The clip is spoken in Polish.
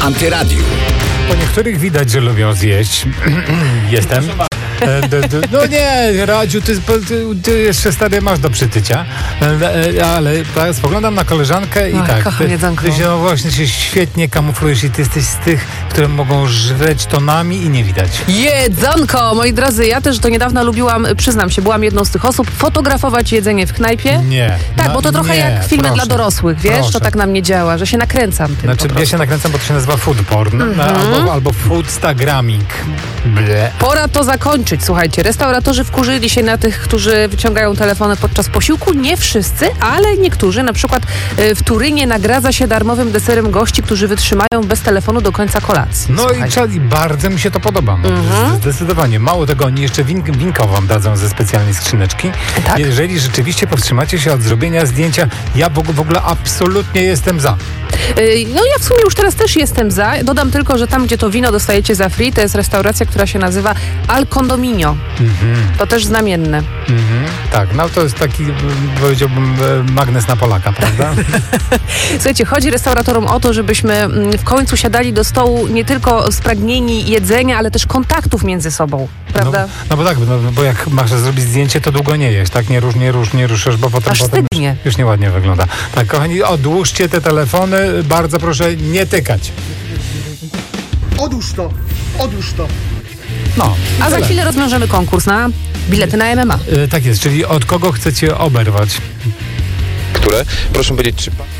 Antyradiu. Po niektórych widać, że lubią zjeść. Jestem. No nie, Radziu, ty jeszcze stary masz do przytycia. Ale spoglądam na koleżankę i tak. Kocham jedzonko. Ty się właśnie się świetnie kamuflujesz i ty jesteś z tych, które mogą żreć tonami i nie widać. Jedzonko! Moi drodzy, ja też do niedawna lubiłam, przyznam się, byłam jedną z tych osób, fotografować jedzenie w knajpie. Nie. Tak, bo to trochę jak filmy dla dorosłych, wiesz? Proszę. To tak na mnie działa, że się nakręcam tym Znaczy, ja się nakręcam, bo to się nazywa food porn. Albo foodstagramming. Ble. Pora to zakończyć. Słuchajcie, restauratorzy wkurzyli się na tych, którzy wyciągają telefony podczas posiłku. Nie wszyscy, ale niektórzy. Na przykład w Turynie nagradza się darmowym deserem gości, którzy wytrzymają bez telefonu do końca kolacji. No i bardzo mi się to podoba. Zdecydowanie. Mało tego, oni jeszcze winko wam dadzą ze specjalnej skrzyneczki. Tak? Jeżeli rzeczywiście powstrzymacie się od zrobienia zdjęcia, ja w ogóle absolutnie jestem za. No ja w sumie już teraz też jestem za. Dodam tylko, że tam, gdzie to wino dostajecie za free, to jest restauracja, która się nazywa Al Condominio. To też znamienne. Tak, no to jest taki, powiedziałbym, magnes na Polaka, prawda? Słuchajcie, chodzi restauratorom o to, żebyśmy w końcu siadali do stołu nie tylko spragnieni jedzenia, ale też kontaktów między sobą, prawda? No bo tak, bo jak masz zrobić zdjęcie, to długo nie jesz, tak? Nie ruszasz, bo potem już nieładnie wygląda. Tak, kochani, odłóżcie te telefony, bardzo proszę nie tykać. Odłóż to. No. A za chwilę rozwiążemy konkurs na bilety na MMA. Tak jest, czyli od kogo chcecie oberwać? Które? Proszę powiedzieć, czy...